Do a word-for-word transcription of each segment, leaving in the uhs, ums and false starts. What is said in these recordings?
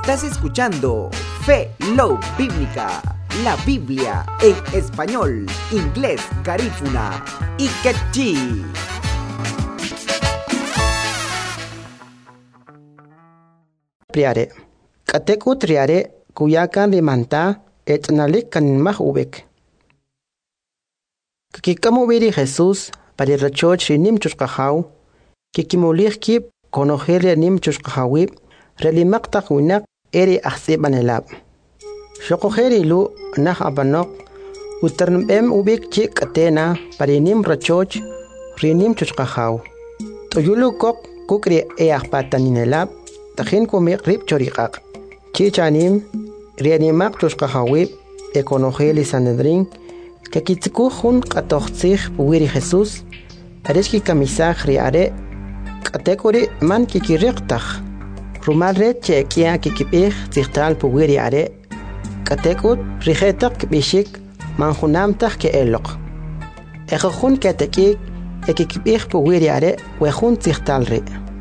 Estás escuchando Fe Love Bíblica, la Biblia en español, inglés, garífuna y quechí. Priare, kateku triare kuyakan limanta etnalik kan mahubek. Kikamo viri Jesús para rechoch rinim chushkahau, kikimolich kip konoheria nim chushkahawib, relimakta winak eri ahsebanelab. Shokoheri lu nah abanok, uternbem ubik chik atena para nim rechoch rinim chushkahau. Toyulu kok kukri eahpataninelab, tahin kumik rip chorikak. Chichanim, rianimak chushkahawib, ekonoheli sanedrin, Kakitsuku hun katoxtzig puwiri Jesús, areski kamisaj riare, katekuri man kikiriqtaj, rumalre chekia kikipij zigtal puwiri are, katekut rijetak kibishik manjunamtaj ke elok. Ejojun katekik ekikipij puwiri are, wejun zigtalri.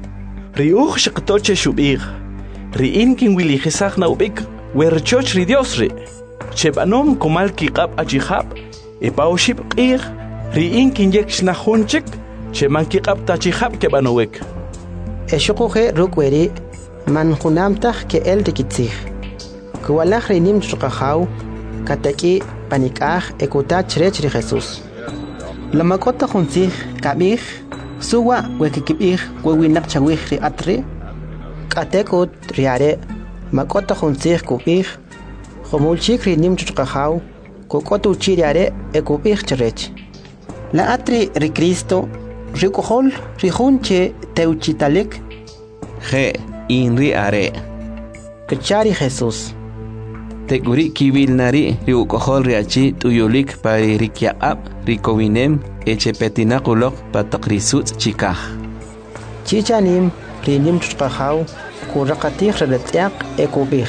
Riuj shqtoche shubig, riin kin wili jesaj na ubik, werchoch ridiosri, chebanom komal kikap ajihab, Epauship qir riin kin yek shnahunchik cheman kiqab tachihab ke banowek. Eshuqoje rukweri man hunamtaj ke el tikitzig. Kuwalaj rinim chuqajaw kataki panikaj ekutach rechri Jesús. La makota junzig kabij suwa wekikibij wewinak chawij ri atri katekut riare makota junzig kubij khomulchik rinim chuqajaw Kokotu chiriare ekupich cherech. La atri ri Cristo rikuhol rihunche teuchitalik. Je inri are. Kachari Jesús. Teguri kibil nari riukohol riachi tuyolik pari rikiaab rikovinem echepetinakulok patakrisut chikah. Chichanim rinim chukahaw kurakatih reletiak ekupich.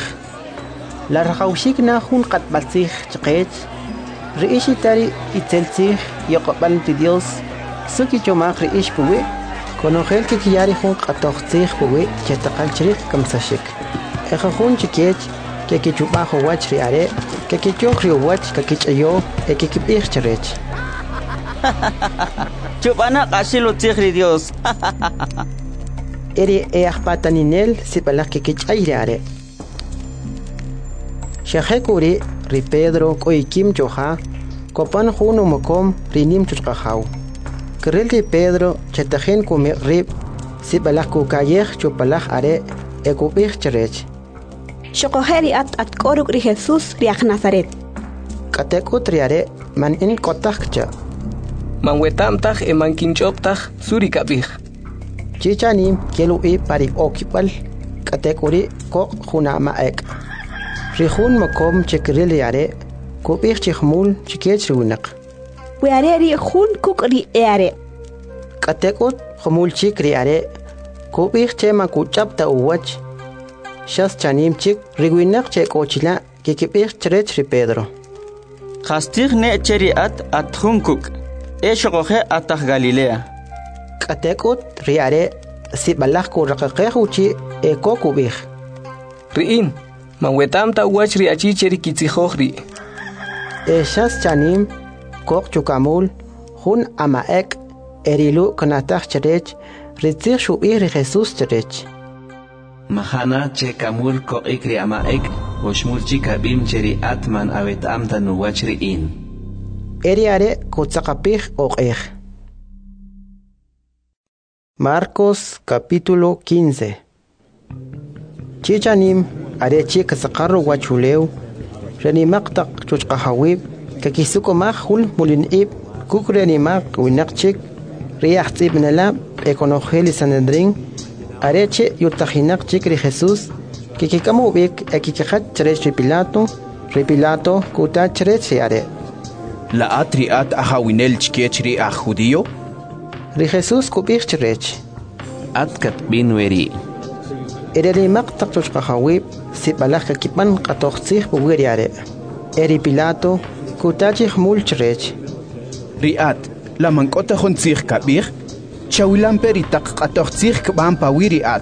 La rajaushik na hun katbalsig chqech riishitari itzelsig yoqbal ti Dios suki chomaq riish puwe konogel ke kiyari hun qatoqsig puwe chetaqal chrik kamsashik eja hun chikech ke kichubajo wach riare ke kichok rio wach ke kichayo e ke kibich cherech chubana qashilo tigri Dios eri e ahpataninel sipalak ke kichayriare Shahekuri ri Pedro koikim joha kopan huno mokom rinim chuqahaw. Krel ri Pedro chetajen kume rib sibalak ku kayej chupalaj are ekupij cherech. Shokoheri at at koruk ri Jesús riak Nazaret. Katekut riare man in kotakcha. Man wetamtaj e man kinchoptaj suri kabij. Chichanim kielu i parik okipal katekuri ko hunama ek. Rihun makom chekril yare, kupich chikhmul chikech runak. Weare ri hun kukri eare. Katekut khmul chikri are, kupich chema kuchapta uwach. Shas chanim chik riguinak che kochila kikipich cherech ri Pedro. Khastig ne cheri at at hunkuk. Eshokoje atah Galilea. Katekut riare sibalak ku rakakeh uchi eko kubich. Riin. Mawetam ta wachri achi cheri kitzijohri. Eshas chanim kok chukamul hun amaek erilu kanatach cherech ritzir shubir Jesús cherech. Mahana che kamul ko ikri amaek oshmul chikabim cheri atman awetam ta nuwachri in. Eriare kotzakapich okej. Marcos capítulo quince. Chichanim arechi kasaqarro wachuleu renimaq chuchqahawib kakisuko mahul mulinib kukrenimaq winaqchik riyaxtib nalab ekonogeli sanedrin arechi yurtajinaqchik ri Jesús kikikamovik akikajat cherech ri Pilato ri Pilato kuta cherech are la atriat ahawinel chkech ri a judío ri Jesús kubich cherech atkat binweri Eri maqtaq chuchqahawib sibalaj kakipan qatoqtzig puwiri are. Eri Pilato kutachig mulchrech. Riat la mankota juntzig kabir chawilan peritaq qatoqtzig kban pawiri at.